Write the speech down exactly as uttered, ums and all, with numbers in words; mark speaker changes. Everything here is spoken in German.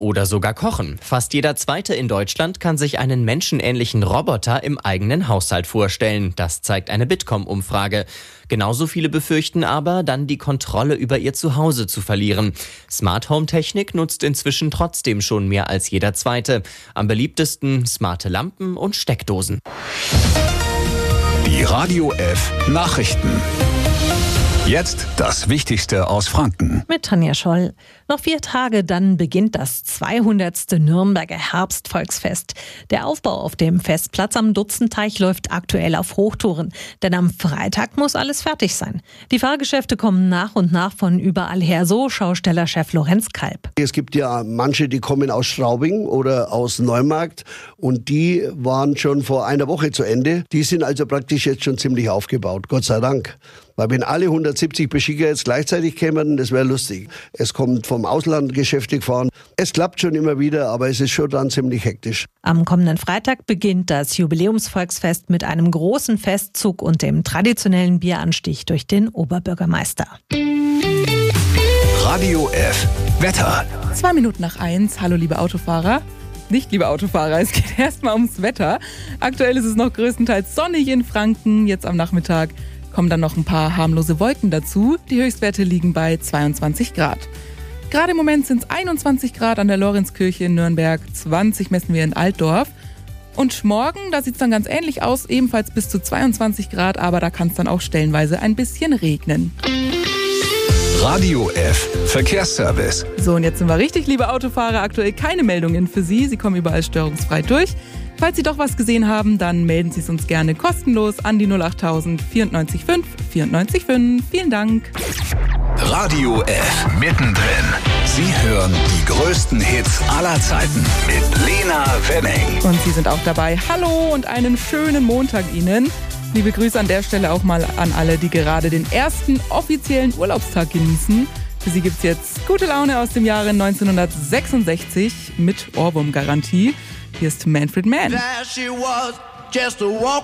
Speaker 1: oder sogar kochen. Fast jeder Zweite in Deutschland kann sich einen menschenähnlichen Roboter im eigenen Haushalt vorstellen. Das zeigt eine Bitkom-Umfrage. Genauso viele befürchten aber, dann die Kontrolle über ihr Zuhause zu verlieren. Smart Home Technik nutzt inzwischen trotzdem schon mehr als jeder Zweite. Am beliebtesten smarte Lampen und Steckdosen.
Speaker 2: Die Radio F Nachrichten. Jetzt das Wichtigste aus Franken.
Speaker 3: Mit Tanja Scholl. Noch vier Tage, dann beginnt das zweihundertste Nürnberger Herbstvolksfest. Der Aufbau auf dem Festplatz am Dutzenteich läuft aktuell auf Hochtouren. Denn am Freitag muss alles fertig sein. Die Fahrgeschäfte kommen nach und nach von überall her, so Schaustellerchef Lorenz Kalb.
Speaker 4: Es gibt ja manche, die kommen aus Straubing oder aus Neumarkt und die waren schon vor einer Woche zu Ende. Die sind also praktisch jetzt schon ziemlich aufgebaut, Gott sei Dank. Weil wenn alle hundertsiebzig Beschicker jetzt gleichzeitig kämen, das wäre lustig. Es kommt vom Ausland Geschäfte gefahren. Es klappt schon immer wieder, aber es ist schon dann ziemlich hektisch.
Speaker 3: Am kommenden Freitag beginnt das Jubiläumsvolksfest mit einem großen Festzug und dem traditionellen Bieranstich durch den Oberbürgermeister.
Speaker 2: Radio F Wetter.
Speaker 5: Zwei Minuten nach eins. Hallo liebe Autofahrer. Nicht, liebe Autofahrer, es geht erstmal ums Wetter. Aktuell ist es noch größtenteils sonnig in Franken. Jetzt am Nachmittag kommen dann noch ein paar harmlose Wolken dazu. Die Höchstwerte liegen bei zweiundzwanzig Grad. Gerade im Moment sind es einundzwanzig Grad an der Lorenzkirche in Nürnberg, zwanzig messen wir in Altdorf. Und morgen, da sieht es dann ganz ähnlich aus, ebenfalls bis zu zweiundzwanzig Grad, aber da kann es dann auch stellenweise ein bisschen regnen.
Speaker 2: Radio F Verkehrsservice.
Speaker 5: So, und jetzt sind wir richtig, liebe Autofahrer, aktuell keine Meldungen für Sie. Sie kommen überall störungsfrei durch. Falls Sie doch was gesehen haben, dann melden Sie es uns gerne kostenlos an die null achttausend vierundneunzig fünf vierundneunzig fünf. Vielen Dank.
Speaker 2: Radio F mittendrin. Sie hören die größten Hits aller Zeiten mit Lena Wenning.
Speaker 5: Und Sie sind auch dabei. Hallo und einen schönen Montag Ihnen. Liebe Grüße an der Stelle auch mal an alle, die gerade den ersten offiziellen Urlaubstag genießen. Für Sie gibt's jetzt gute Laune aus dem Jahre neunzehnhundertsechsundsechzig mit Ohrwurm-Garantie. Hier ist Manfred Mann.